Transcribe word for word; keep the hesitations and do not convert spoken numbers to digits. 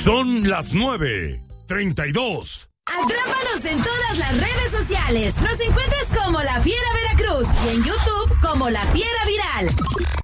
Son las nueve treinta y dos. Atrápanos en todas las redes sociales. Nos encuentras como La Fiera Veracruz y en YouTube como La Fiera Viral.